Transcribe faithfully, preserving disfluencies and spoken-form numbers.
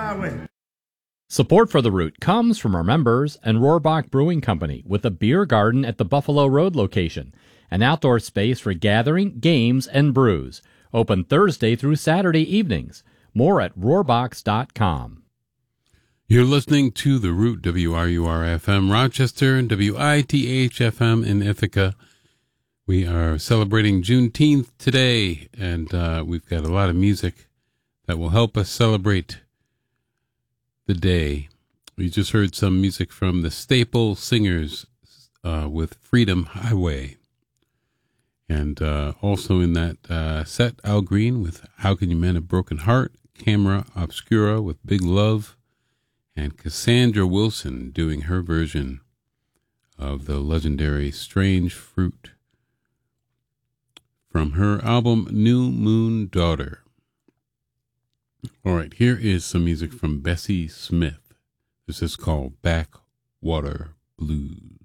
highway. Support for The Root comes from our members and Rohrbach Brewing Company with a beer garden at the Buffalo Road location, an outdoor space for gathering, games, and brews. Open Thursday through Saturday evenings. More at rohrbachs dot com. You're listening to The Root, W R U R F M Rochester and W I T H F M in Ithaca. We are celebrating Juneteenth today, and uh, we've got a lot of music that will help us celebrate the day. We just heard some music from the Staple Singers uh, with Freedom Highway. And uh, also in that uh, set, Al Green with How Can You Mend a Broken Heart, Camera Obscura with Big Love, and Cassandra Wilson doing her version of the legendary Strange Fruit from her album New Moon Daughter. All right, here is some music from Bessie Smith. This is called Backwater Blues.